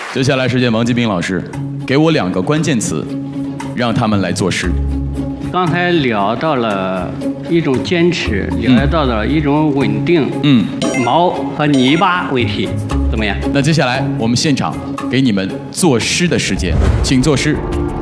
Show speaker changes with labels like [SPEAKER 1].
[SPEAKER 1] 接下来时间，王继兵老师，给我2个关键词，让他们来作诗。
[SPEAKER 2] 刚才聊到了一种坚持，聊到了一种稳定。毛和泥巴为题，怎么样？
[SPEAKER 1] 那接下来我们现场给你们作诗的时间，请作诗。